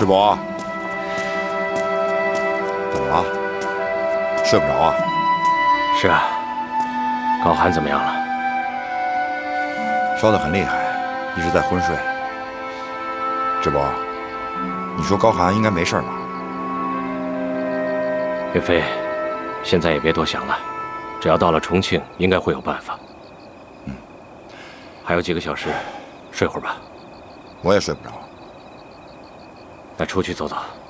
志博，怎么了？睡不着啊？ 是啊，高寒怎么样了？ 烧得很厉害，一直在昏睡。志博，你说高寒应该没事吧？ 岳飞，现在也别多想了，只要到了重庆，应该会有办法。还有几个小时，睡会儿吧。 我也睡不着。 那出去走走。